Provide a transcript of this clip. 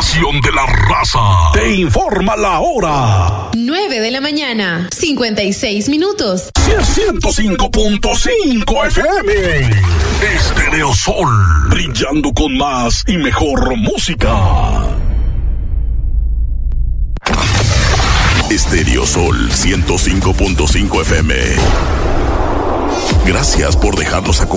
estación de la raza. Te informa la hora. 9:56 105.5 FM. Estéreo Sol, brillando con más y mejor música. Estéreo Sol 105.5 FM. Gracias por dejarnos acompañar.